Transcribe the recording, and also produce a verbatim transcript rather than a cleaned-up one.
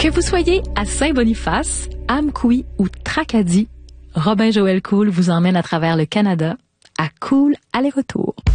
Que vous soyez à Saint-Boniface, Amqui ou Tracadie, Robin Joël Cool vous emmène à travers le Canada à Cool aller-retour.